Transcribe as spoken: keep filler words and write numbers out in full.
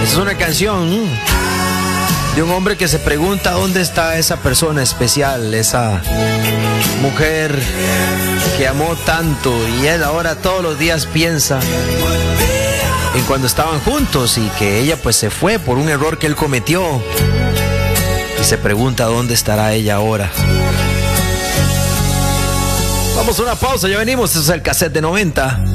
Es una canción de un hombre que se pregunta dónde está esa persona especial, esa mujer que amó tanto, y él ahora todos los días piensa en cuando estaban juntos y que ella pues se fue por un error que él cometió y se pregunta dónde estará ella ahora. Vamos a una pausa, ya venimos. Eso es el cassette de noventa.